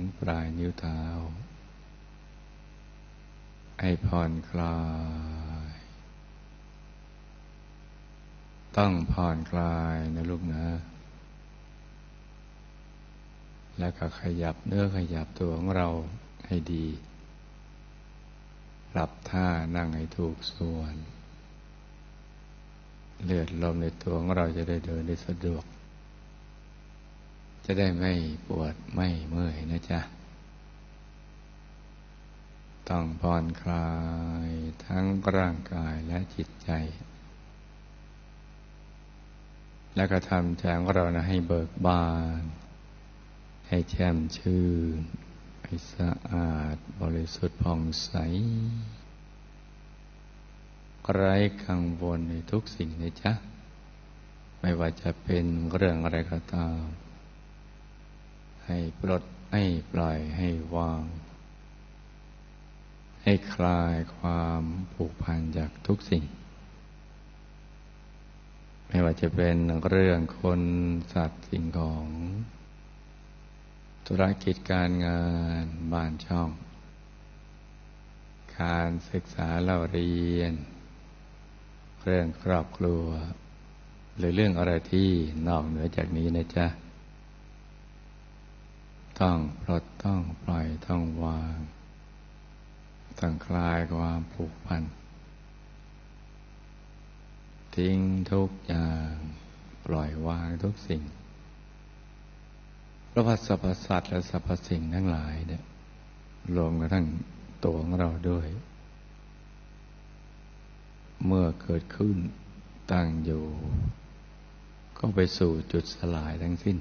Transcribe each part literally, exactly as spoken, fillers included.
ปลายนิ้วเท้าให้ผ่อนคลายต้องผ่อนคลายนะลูกนะแล้วก็ขยับเนื้อขยับตัวของเราให้ดีปรับท่านั่งให้ถูกส่วนเลือดลมในตัวของเราจะได้เดินได้สะดวกจะได้ไม่ปวดไม่เมื่อยนะจ๊ะต้องผ่อนคลายทั้งร่างกายและจิตใจแล้วก็ทำใจของเรานะให้เบิกบานให้แจ่มชื่นให้สะอาดบริสุทธิ์ผ่องใสไร้กังวลในทุกสิ่งนะจ๊ะไม่ว่าจะเป็นเรื่องอะไรก็ตามให้ปลดให้ปล่อยให้วางให้คลายความผูกพันจากทุกสิ่งไม่ว่าจะเป็นเรื่องคนสัตว์สิ่งของธุรกิจการงานบ้านช่องการศึกษาเล่าเรียนเรื่องครอบครัวหรือเรื่องอะไรที่นอกเหนือจากนี้นะจ๊ะต้องปลดต้องปล่อยต้องวางต้องคลายความผูกพันทิ้งทุกอย่างปล่อยวางทุกสิ่งเพราะว่าสรรพสัตว์และสรรพสิ่งทั้งหลายเนี่ยรวมกระทั่งตัวของเราด้วยเมื่อเกิดขึ้นตั้งอยู่ก็ไปสู่จุดสลายทั้งสิ้น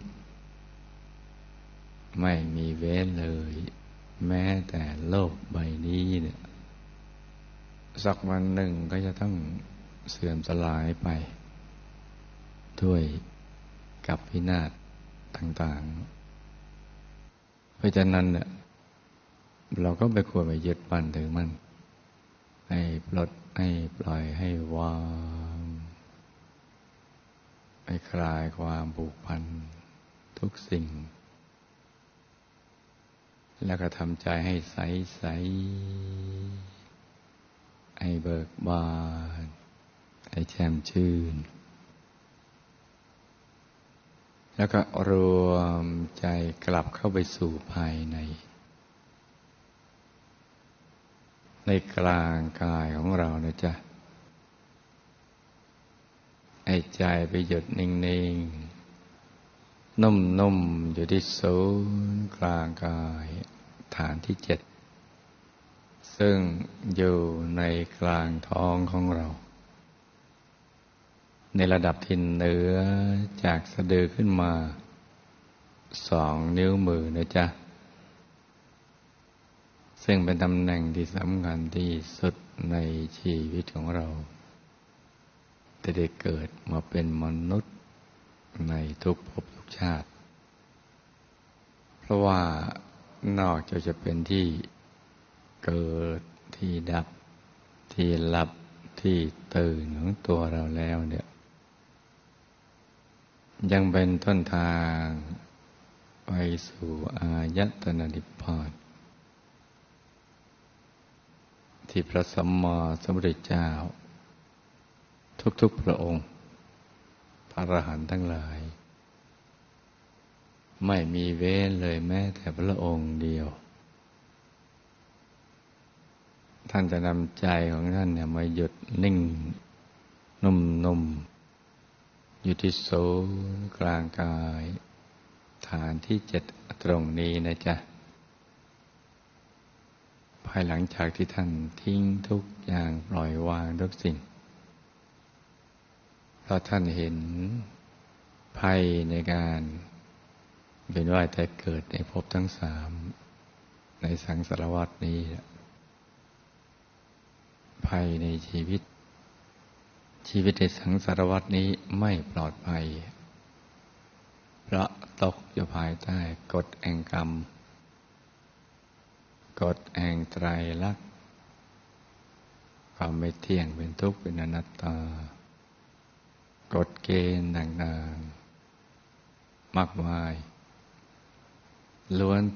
ไม่มีเว้นเลยแม้แต่โลกใบนี้เนี่ยสักวันหนึ่งก็จะต้องเสื่อมสลายไปด้วยกับวินาศต่างๆเพราะฉะนั้นเนี่ยเราก็ไม่ควรไปยึดมั่นถือมั่นให้ปลดให้ปล่อยให้วางให้คลายความผูกพันทุกสิ่งแล้วก็ทำใจให้ใสใสให้เบิกบานให้แช่มชื่นแล้วก็รวมใจกลับเข้าไปสู่ภายในในกลางกายของเรานะจ๊ะให้ใจไปหยุดนิ่งๆนุ่มๆอยู่ที่ศูนย์กลางกายฐานที่เจ็ดซึ่งอยู่ในกลางท้องของเราในระดับที่เหนือจากสะดือขึ้นมาสองนิ้วมือนะจ๊ะซึ่งเป็นตำแหน่งที่สำคัญที่สุดในชีวิตของเราจะได้เกิดมาเป็นมนุษย์ในทุกภพทุกชาติเพราะว่านอกจากจะเป็นที่เกิดที่ดับที่หลับที่ตื่นของตัวเราแล้วเนี่ยยังเป็นต้นทางไปสู่อายตนะนิพพานที่พระสัมมาสัมพุทธเจ้าทุกๆพระองค์พระอรหันต์ทั้งหลายไม่มีเว้นเลยแม้แต่พระองค์เดียวท่านจะนำใจของท่านเนี่ยมาหยุดนิ่งนุ่มๆอยู่ที่ศูนย์กลางกายฐานที่เจ็ดตรงนี้นะจ๊ะภายหลังจากที่ท่านทิ้งทุกอย่างปล่อยวางทุกสิ่งเพราะท่านเห็นภัยในการเป็นว่ายแต่เกิดในภพทั้งสามในสังสารวัฏนี้ภัยในชีวิตชีวิตในสังสารวัฏนี้ไม่ปลอดภัยเพราะตกอยู่ภายใต้กฎแห่งกรรมกฎแห่งไตรลักษณ์ความไม่เที่ยงเป็นทุกข์เป็นอนัตตากฎเกณฑ์ต่างๆมากมายล้วน